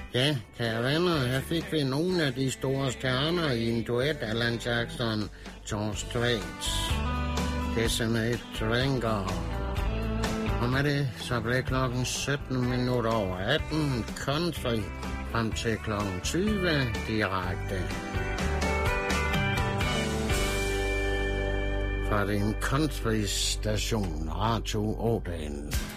Ja, kære venner, her fik vi nogle af de store stjerner i en duet, Alan Jackson, George Strait, Decimate Drinker. Og med det, så blev klokken 17 minutter over 18, country, frem til klokken 20 direkte. Fra din country-station Radio Ådalen.